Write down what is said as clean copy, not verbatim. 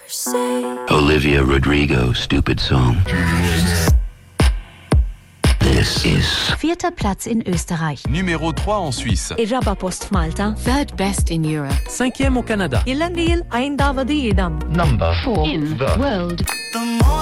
Olivia Rodrigo, Stupid Song. This is Vierter Platz in Österreich. Numéro 3 en Suisse. Iraba Post Malta. Third best in Europe. 5e au Canada. Ilandil 5வது இடம். number 4 in the world.